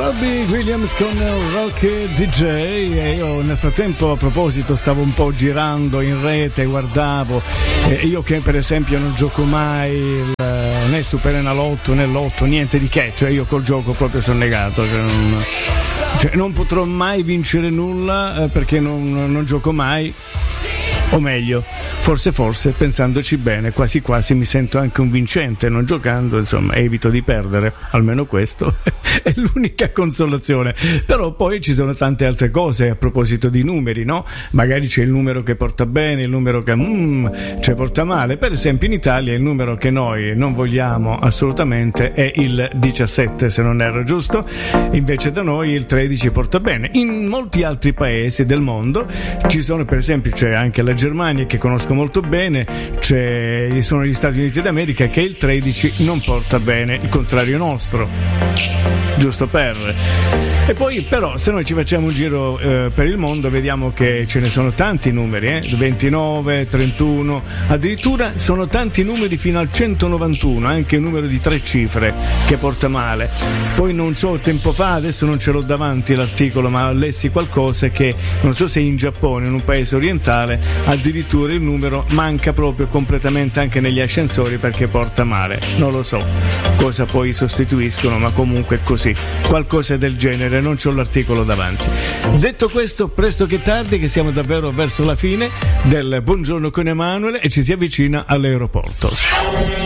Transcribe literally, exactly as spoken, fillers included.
Robbie Williams con Rock D J. E io nel frattempo, a proposito, stavo un po' girando in rete, guardavo, e io che per esempio non gioco mai il, né Super Enalotto né Lotto, niente di che, cioè io col gioco proprio sono negato, cioè non, cioè non potrò mai vincere nulla eh, perché non, non gioco mai. O meglio, forse forse, pensandoci bene, quasi quasi mi sento anche un vincente non giocando, insomma, evito di perdere, almeno questo è l'unica consolazione. Però poi ci sono tante altre cose a proposito di numeri, no? Magari c'è il numero che porta bene, il numero che mm, cioè porta male. Per esempio in Italia il numero che noi non vogliamo assolutamente è il diciassette, se non erro, giusto? Invece da noi il tredici porta bene. In molti altri paesi del mondo ci sono, per esempio, c'è anche la Germania, che conosco molto bene, c'è, sono gli Stati Uniti d'America, che il tredici non porta bene, il contrario nostro, giusto per. E poi però se noi ci facciamo un giro eh, per il mondo vediamo che ce ne sono tanti numeri, eh? ventinove, trentuno, addirittura sono tanti numeri fino al centonovantuno, anche un numero di tre cifre che porta male. Poi non so, tempo fa, adesso non ce l'ho davanti l'articolo, ma lessi qualcosa che non so se in Giappone, in un paese orientale, addirittura il numero manca proprio completamente anche negli ascensori perché porta male. Non lo so cosa poi sostituiscono, ma comunque è così, qualcosa del genere. Non c'ho l'articolo davanti. Detto questo, presto che tardi, che siamo davvero verso la fine del Buongiorno con Emanuele e ci si avvicina all'aeroporto.